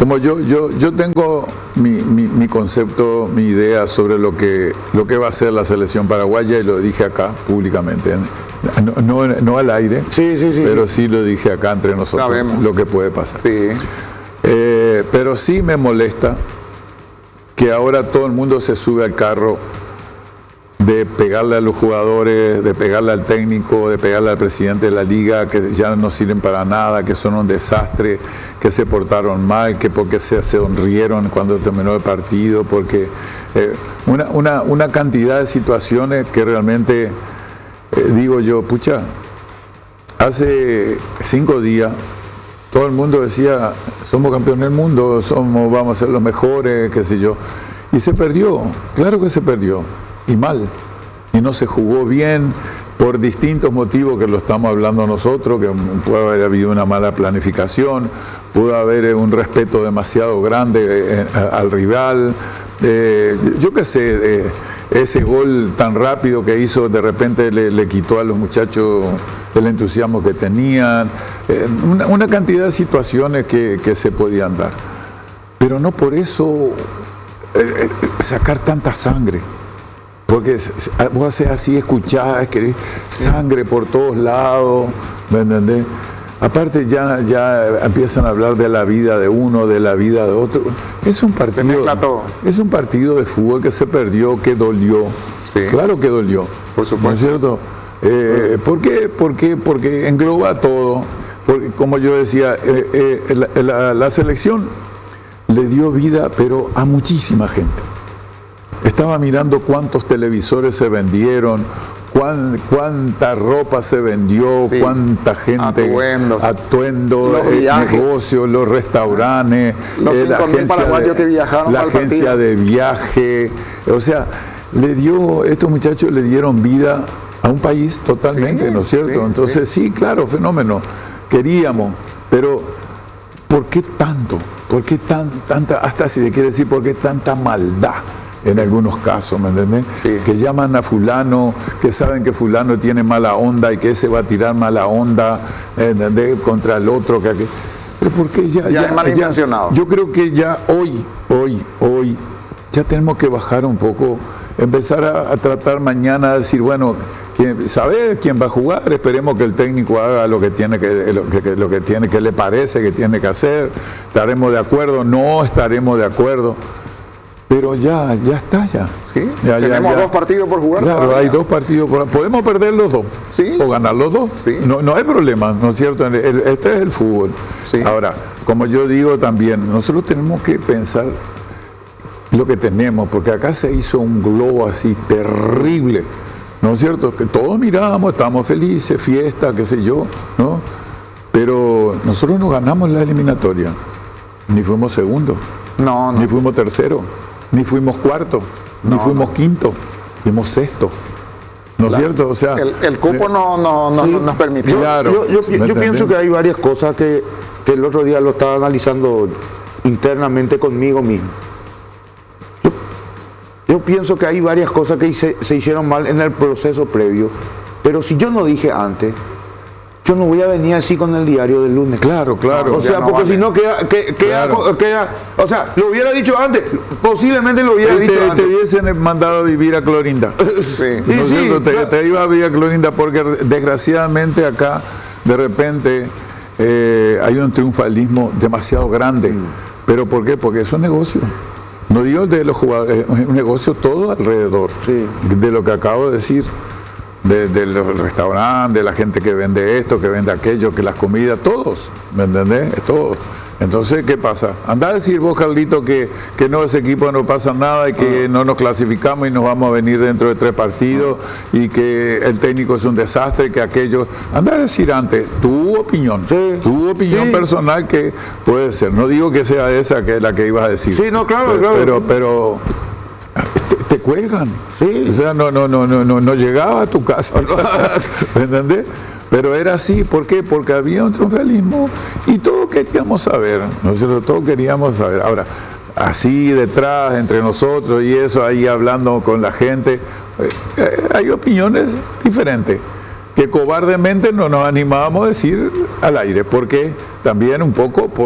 como yo tengo mi concepto, mi idea sobre lo que va a ser la selección paraguaya, y lo dije acá públicamente, no al aire, sí, pero sí lo dije acá entre nosotros. Sabemos lo que puede pasar. Sí. Pero sí me molesta que ahora todo el mundo se sube al carro de pegarle a los jugadores, de pegarle al técnico, de pegarle al presidente de la liga, que ya no sirven para nada, que son un desastre, que se portaron mal, que porque se sonrieron cuando terminó el partido, porque una cantidad de situaciones que realmente digo yo, pucha, hace 5 días todo el mundo decía, somos campeones del mundo, vamos a ser los mejores, qué sé yo, y se perdió, claro que se perdió. Y mal, y no se jugó bien por distintos motivos que lo estamos hablando nosotros, que puede haber habido una mala planificación, pudo haber un respeto demasiado grande al rival, yo qué sé, ese gol tan rápido que hizo de repente le quitó a los muchachos el entusiasmo que tenían, una cantidad de situaciones que se podían dar, pero no por eso sacar tanta sangre. Porque vos haces así, escuchás, escribís sangre por todos lados, ¿me entendés? Aparte ya empiezan a hablar de la vida de uno, de la vida de otro. Es un partido de fútbol que se perdió, que dolió. Sí. Claro que dolió. Por supuesto. ¿No es cierto? ¿Por qué? Porque engloba todo. Porque, como yo decía, la selección le dio vida, pero a muchísima gente. Estaba mirando cuántos televisores se vendieron, cuánta ropa se vendió, sí, cuánta gente, atuendos, negocios, los restaurantes, los 5.000 paraguayos que viajaron la agencia de viaje. O sea, estos muchachos le dieron vida a un país totalmente, sí, ¿no es cierto? Sí, entonces sí, claro, fenómeno. Queríamos, pero ¿por qué tanto? ¿Por qué tanta, hasta si le quiere decir, por qué tanta maldad? En algunos casos, ¿me entendés? Sí. Que llaman a fulano, que saben que fulano tiene mala onda y que ese va a tirar mala onda, ¿entendés? Contra el otro. Pero ¿por qué ya es malintencionado? Yo creo que ya hoy, ya tenemos que bajar un poco, empezar a tratar mañana, a decir, bueno, saber quién va a jugar, esperemos que el técnico haga lo que le parece que tiene que hacer, estaremos de acuerdo, no estaremos de acuerdo. Pero ya está. Sí, tenemos 2 partidos por jugar. Claro, todavía hay 2 partidos por jugar. Podemos perder los 2, sí, o ganar los 2. Sí. No hay problema, ¿no es cierto? Este es el fútbol. Sí. Ahora, como yo digo también, nosotros tenemos que pensar lo que tenemos, porque acá se hizo un globo así terrible, ¿no es cierto? Que todos mirábamos, estábamos felices, fiesta, qué sé yo, ¿no? Pero nosotros no ganamos la eliminatoria, ni fuimos segundo, ni fuimos tercero, ni fuimos cuarto, ni fuimos quinto, fuimos sexto. ¿No es cierto? O sea, el cupo sí, nos permitió. Claro, yo pienso que hay varias cosas que el otro día lo estaba analizando internamente conmigo mismo. Yo pienso que hay varias cosas que se hicieron mal en el proceso previo, pero si yo no dije antes, yo no voy a venir así con el diario del lunes. Claro. O sea, porque si no queda, o sea, lo hubiera dicho antes, posiblemente lo hubiera dicho antes. Te hubiesen mandado a vivir a Clorinda. Sí. Te iba a vivir a Clorinda porque desgraciadamente acá de repente hay un triunfalismo demasiado grande. ¿Pero por qué? Porque es un negocio. No digo de los jugadores, es un negocio todo alrededor, sí, de lo que acabo de decir. De los restaurantes, de la gente que vende esto, que vende aquello, que las comidas, todos, ¿me entendés? Es todo. Entonces, ¿qué pasa? Andá a decir vos, Carlito, que no, ese equipo no pasa nada y que no nos clasificamos y nos vamos a venir dentro de 3 partidos y que el técnico es un desastre, que aquello... Andá a decir antes tu opinión, sí, personal que puede ser. No digo que sea esa que la que ibas a decir. Sí, no, claro. Pero te cuelgan. Sí. O sea, no llegaba a tu casa. ¿Me entendés? Pero era así, ¿por qué? Porque había un triunfalismo y todos queríamos saber, nosotros todos queríamos saber. Ahora, así detrás, entre nosotros y eso, ahí hablando con la gente, hay opiniones diferentes que cobardemente no nos animábamos a decir al aire, porque también un poco